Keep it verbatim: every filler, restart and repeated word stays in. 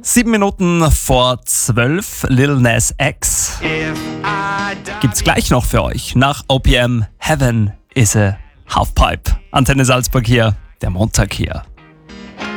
Sieben Minuten vor zwölf, Lil Nas X. Gibt's gleich noch für euch. Nach O P M, Heaven is a Halfpipe. Antenne Salzburg hier, der Montag hier.